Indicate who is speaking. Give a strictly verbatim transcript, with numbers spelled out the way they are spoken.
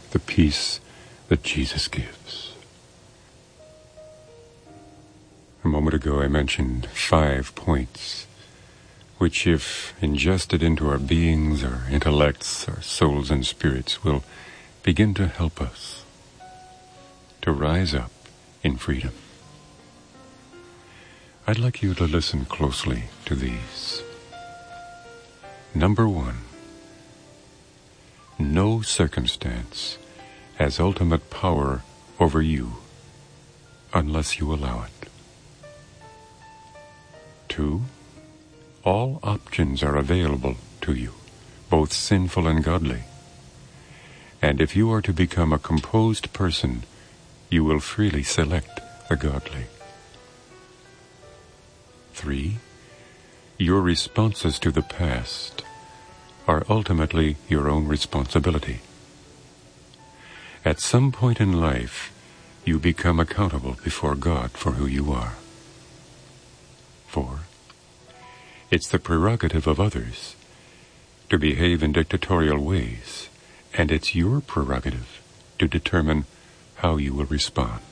Speaker 1: the peace that Jesus gives. A moment ago I mentioned five points, which if ingested into our beings, our intellects, our souls and spirits, will begin to help us to rise up in freedom. I'd like you to listen closely to these. Number one, no circumstance has ultimate power over you unless you allow it. Two, all options are available to you, both sinful and godly. And if you are to become a composed person, you will freely select the godly. Three, your responses to the past are ultimately your own responsibility. At some point in life, you become accountable before God for who you are. Four, it's the prerogative of others to behave in dictatorial ways, and it's your prerogative to determine how you will respond.